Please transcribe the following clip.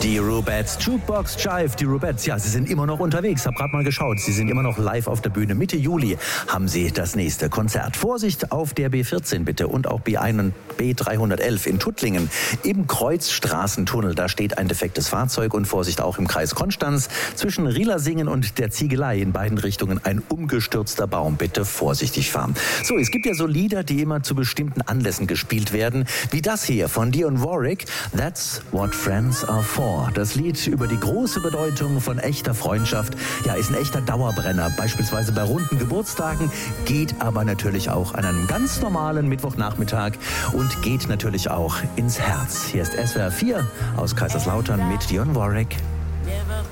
Die Rubettes, Jukebox Jive, die Rubettes, ja, sie sind immer noch unterwegs, hab gerade mal geschaut, sie sind immer noch live auf der Bühne. Mitte Juli haben sie das nächste Konzert. Vorsicht auf der B14 bitte und auch B311 in Tuttlingen im Kreuzstraßentunnel. Da steht ein defektes Fahrzeug und Vorsicht auch im Kreis Konstanz zwischen Rielersingen und der Ziegelei in beiden Richtungen ein umgestürzter Baum. Bitte vorsichtig fahren. So, es gibt ja so Lieder, die immer zu bestimmten Anlässen gespielt werden, wie das hier von Dionne Warwick, That's What Friends Are For. Das Lied über die große Bedeutung von echter Freundschaft, ja, ist ein echter Dauerbrenner, beispielsweise bei runden Geburtstagen, geht aber natürlich auch an einem ganz normalen Mittwochnachmittag und geht natürlich auch ins Herz. Hier ist SWR 4 aus Kaiserslautern mit Dionne Warwick.